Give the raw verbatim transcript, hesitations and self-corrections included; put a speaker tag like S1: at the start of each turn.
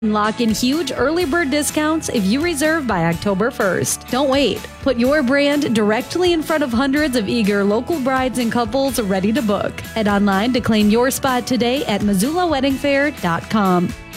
S1: Lock in huge early bird discounts if you reserve by October first. Don't wait. Put your brand directly in front of hundreds of eager local brides and couples ready to book. Head online to claim your spot today at Missoula Wedding Fair dot com.